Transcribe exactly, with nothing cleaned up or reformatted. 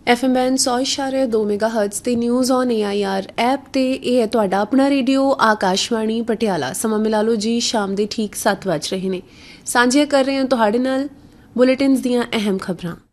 F M ban सौ इशारे दो मेगा हर्ट्स ते news on A I R app ते ਇਹ ਹੈ ਤੁਹਾਡਾ ਆਪਣਾ ਰੇਡੀਓ ਆਕਾਸ਼ਵਾਣੀ ਪਟਿਆਲਾ। ਸਮਾਂ ਮਿਲਾ ਲਓ ਜੀ ਸ਼ਾਮ ਦੇ ਠੀਕ ਸੱਤ ਵੱਜ ਰਹੇ ਨੇ। ਸਾਂਝੇ ਕਰ ਰਹੇ ਹਾਂ ਤੁਹਾਡੇ ਨਾਲ ਬੁਲੇਟਿਨਸ ਦੀਆਂ ਅਹਿਮ ਖਬਰਾਂ।